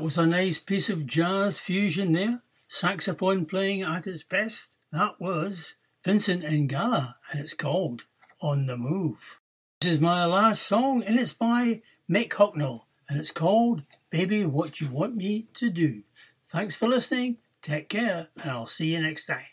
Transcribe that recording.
was a nice piece of jazz fusion there. Saxophone playing at its best. That was Vincent Ingala, and it's called On the Move. This is my last song, and it's by Mick Hucknall, and it's called Baby What You Want Me to Do. Thanks for listening. Take care, and I'll see you next time.